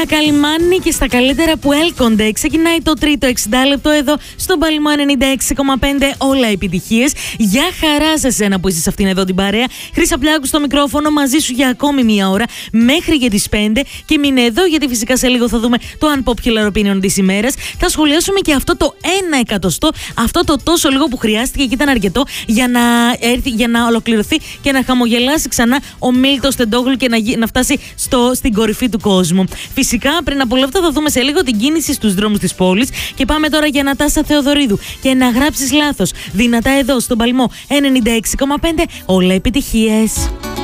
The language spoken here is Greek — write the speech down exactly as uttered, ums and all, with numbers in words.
Καλημάνι και στα καλύτερα που έλκονται. Ξεκινάει το τρίτο εξήντα λεπτό εδώ στον Παλμό ενενήντα έξι κόμμα πέντε. Όλα επιτυχίες. Γεια χαρά σε σένα που είσαι σε αυτήν εδώ την παρέα. Χρύσα Πλιάκου στο μικρόφωνο μαζί σου για ακόμη μία ώρα μέχρι και τις πέντε. Και μείνε εδώ γιατί φυσικά σε λίγο θα δούμε το unpopular opinion της ημέρας. Θα σχολιάσουμε και αυτό το ένα εκατοστό, αυτό το τόσο λίγο που χρειάστηκε και ήταν αρκετό για να, έρθει, για να ολοκληρωθεί και να χαμογελάσει ξανά ο Μίλτος Τεντόγλου και να, να φτάσει στο, στην κορυφή του κόσμου. Φυσικά, πριν από όλα αυτά, θα δούμε σε λίγο την κίνηση στους δρόμους της πόλης. Και πάμε τώρα για Νατάσα Θεοδωρίδου. Και να γράψεις λάθος. Δυνατά εδώ στον Παλμό ενενήντα έξι κόμμα πέντε. Όλα επιτυχίες.